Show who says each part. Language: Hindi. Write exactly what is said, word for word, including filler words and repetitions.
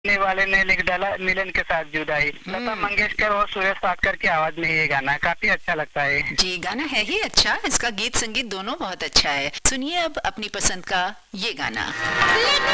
Speaker 1: ने वाले ने लिख डाला मिलन के साथ जुदाई। लता मंगेशकर और सुरेश पाटकर की आवाज में ये गाना काफी अच्छा लगता है।
Speaker 2: जी, गाना है ही अच्छा, इसका गीत संगीत दोनों बहुत अच्छा है। सुनिए अब अपनी पसंद का ये गाना।